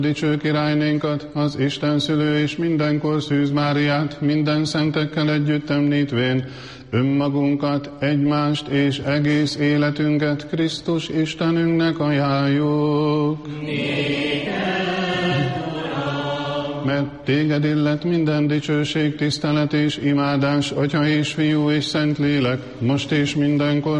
dicső királynénkat, az Isten szülő és mindenkor Szűz Máriát, minden szentekkel együtt említvén, önmagunkat, egymást és egész életünket Krisztus Istenünknek ajánljuk. Mert téged illet minden dicsőség, tisztelet és imádás, Atya és Fiú és Szentlélek, most és mindenkor